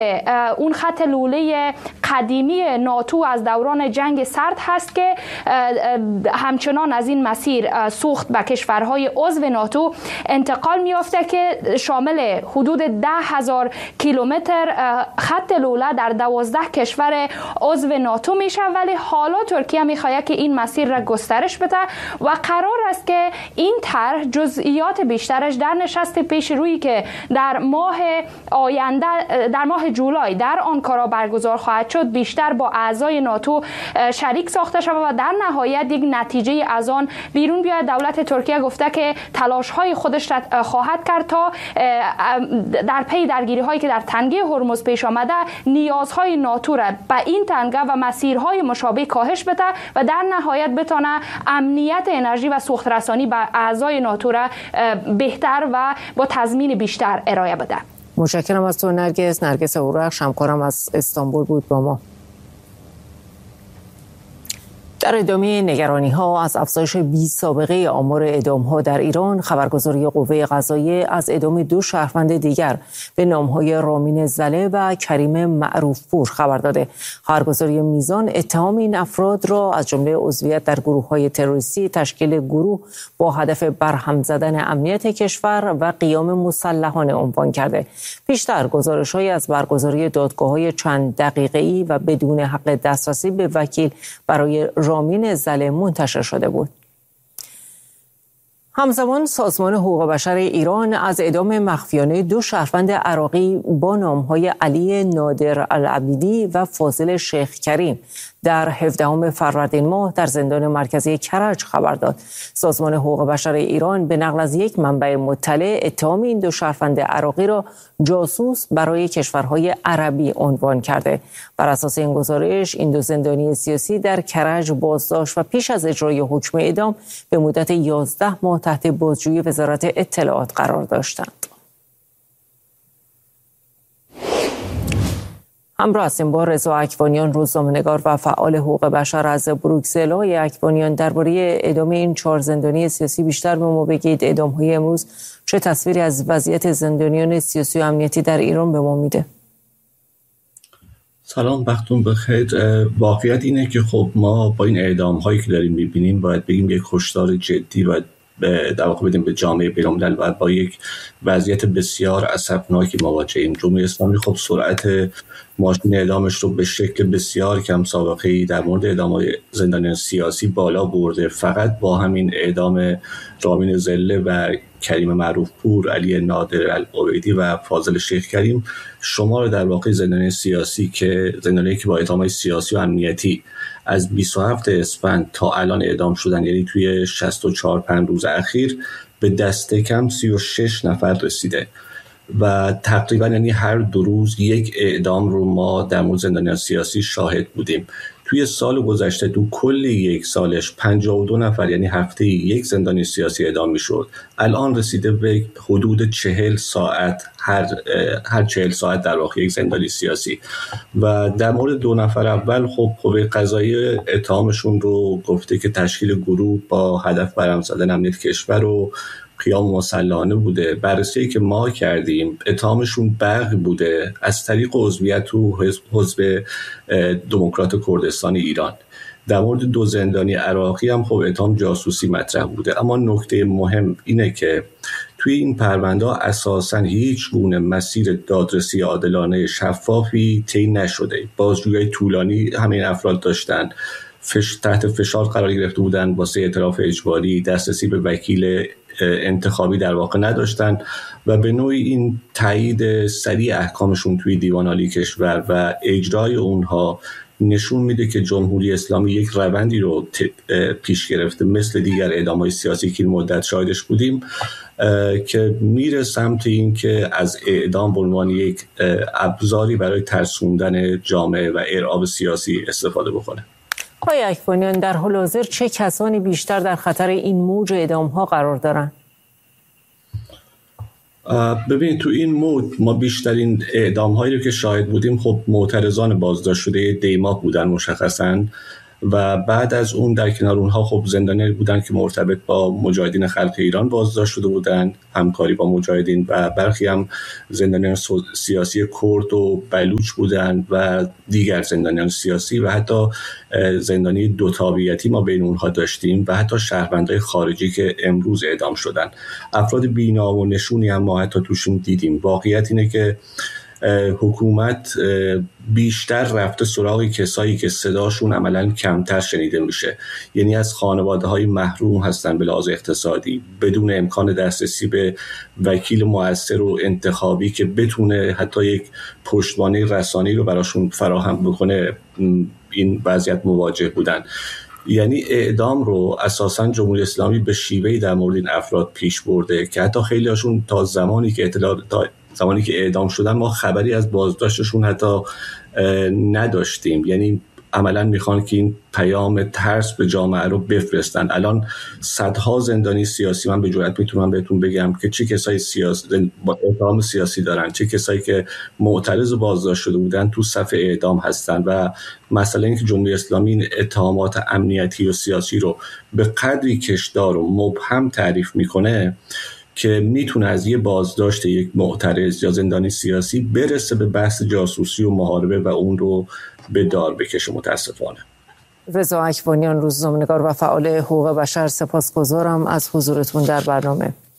اون خط لوله قدیمی ناتو از دوران جنگ سرد هست که همچنان از این مسیر سوخت به کشورهای عضو ناتو انتقال می‌یافته که شامل حدود 10,000 کیلومتر خط لوله در 12 کشور عضو ناتو میشه، ولی حالا ترکیه میخواد که این مسیر را گسترش بده و قرار است که این طرح جزئیات بیشترش در نشست پیش روی که در ماه آینده در ماه جولای در آنکارا برگزار خواهد شد بیشتر با اعضای ناتو شریک ساخته شود و در نهایت یک نتیجه از آن بیرون بیاید. دولت ترکیه گفته که تلاش‌های خودش را خواهد کرد تا در پی درگیری هایی که در تنگه هرمز پیش آمده نیازهای ناتو را به این تنگه و مسیرهای مشابه کاهش بده و در نهایت بتونه امنیت انرژی و سوخت رسانی به اعضای ناتو را بهتر و با تضمین بیشتر ارائه بده. متشکرم از تو نرگس اورخش، همکارم از استانبول بود با ما. در ادامه نگرانی‌ها از افزایش بی‌سابقه آمار اعدام‌ها در ایران، خبرگزاری قوه قضاییه از اعدام 2 شهروند دیگر به نام‌های رامین زله و کریم معروف‌پور خبر داده. خبرگزاری میزان اتهام این افراد را از جمله عضویت در گروه‌های تروریستی تشکیل گروه با هدف برهم زدن امنیت کشور و قیام مسلحانه عنوان کرده. پیشتر گزارش‌هایی از برگزاری دادگاه‌های چند دقیقه‌ای و بدون حق دسترسی به وکیل برای رامین زله منتشر شده بود. همزمان سازمان حقوق بشر ایران از اعدام مخفیانه 2 شهروند عراقی با نام‌های علی نادر العبیدی و فاضل شیخ کریم در 17 فروردین ماه در زندان مرکزی کرج خبر داد. سازمان حقوق بشر ایران به نقل از یک منبع مطلع اتهام این 2 شهروند عراقی را جاسوس برای کشورهای عربی عنوان کرده. بر اساس این گزارش این 2 زندانی سیاسی در کرج بازداشت و پیش از اجرای حکم اعدام به مدت 11 ماه تحت بازجویی وزارت اطلاعات قرار داشتند. همراه هستیم با رضا اکوانیان، روزنامه‌نگار و فعال حقوق بشر از بروکسل. آقای اکوانیان، درباره اعدام این 4 زندانی سیاسی بیشتر به ما بگید. اعدام‌های امروز چه تصویری از وضعیت زندانیان سیاسی و امنیتی در ایران به ما میده؟ سلام، وقتتون بخیر. واقعیت اینه که خب ما با این اعدام‌هایی که داریم می‌بینیم باید بگیم یک هشدار جدی باید در واقع بدیم به جامعه بین‌الملل و با یک وضعیت بسیار اسفناکی مواجهیم. جمهوری اسلامی خب سرعت ماشین اعدامش رو به شکل بسیار کم سابقه‌ای در مورد اعدام‌های زندانیان سیاسی بالا برده. فقط با همین اعدام رامین زله و کریم معروف‌پور، علی نادر العبیدی و فاضل شیخ کریم شمار در واقع زندانیان سیاسی که با اتهامات سیاسی و امنیتی از 27 اسفند تا الان اعدام شدن، یعنی توی 64-5 روز اخیر به دست کم 36 نفر رسیده و تقریبا یعنی هر 2 روز یک اعدام رو ما در مورد زندانیان سیاسی شاهد بودیم. توی سال گذشته تو کل یک سالش 52 نفر یعنی هفته یک زندانی سیاسی اعدام میشد. الان رسیده به حدود 40 ساعت هر 40 ساعت در واقع یک زندانی سیاسی. و در مورد 2 نفر اول خب قوه قضاییه اتهامشون رو گفته که تشکیل گروه با هدف برهم زدن امنیت کشور و قیام مسلحانه بوده. بررسی که ما کردیم اتهامشون بغی بوده از طریق عضویت تو حزب دموکرات کردستان ایران. در مورد 2 زندانی عراقی هم خب اتهام جاسوسی مطرح بوده. اما نکته مهم اینه که توی این پرونده اساساً هیچ گونه مسیر دادرسی عادلانه شفافی طی نشده. بازجویی طولانی همین افراد داشتن، تحت فشار قرار گرفته بودن واسه اعتراف اجباری، دسترسی به وکیل انتخابی در واقع نداشتن و به نوعی این تایید سریع احکامشون توی دیوان عالی کشور و اجرای اونها نشون میده که جمهوری اسلامی یک روندی رو پیش گرفته مثل دیگر اعدام‌های سیاسی که این مدت شاهدش بودیم که میره سمت این که از اعدام به عنوان یک ابزاری برای ترسوندن جامعه و ارعاب سیاسی استفاده بکنه. آقای اکوانیان، در حال حاضر چه کسانی بیشتر در خطر این موج اعدام‌ها قرار دارند؟ ببینید تو این موج ما بیشترین اعدام‌هایی رو که شاهد بودیم خب معترضان بازداشت شده دیما بودن مشخصاً و بعد از اون در کنار اونها خب زندانی بودن که مرتبط با مجاهدین خلق ایران بازداشت شده بودن، همکاری با مجاهدین، و برخی هم زندانیان سیاسی کرد و بلوچ بودن و دیگر زندانیان سیاسی و حتی زندانی دو تابعیتی ما بین اونها داشتیم و حتی شهروندای خارجی که امروز اعدام شدن. افراد بی‌نام و نشونی هم ما حتی توشون دیدیم. واقعیت اینه که حکومت بیشتر رفته سراغ کسایی که صداشون عملاً کمتر شنیده میشه، یعنی از خانواده‌های محروم هستن به لحاظ اقتصادی، بدون امکان دسترسی به وکیل مؤثر و انتخابی که بتونه حتی یک پشتوانه رسانه‌ای رو براشون فراهم بکنه، این وضعیت مواجه بودن. یعنی اعدام رو اساساً جمهوری اسلامی به شیوهی در مورد این افراد پیش برده که حتی خیلی هاشون تا زمانی که اعدام شدن ما خبری از بازداشتشون حتی نداشتیم. یعنی عملاً میخوان که این پیام ترس به جامعه رو بفرستن. الان صدها زندانی سیاسی، من به جرئت میتونم بهتون بگم که چه کسای سیاسی با اتهام سیاسی دارن، چه کسایی که معترض بازداشت شده بودن تو صف اعدام هستن. و مثلا اینکه جمهوری اسلامی این اتهامات امنیتی و سیاسی رو به قدری کشدار و مبهم تعریف میکنه که میتونه از یه بازداشت یک معترض یا زندانی سیاسی برسه به بحث جاسوسی و محاربه و اون رو به دار بکشه. متاسفانه. رضا اکوانیان، روزنامه‌نگار و فعال حقوق بشر، سپاسگزارم از حضورتون در برنامه.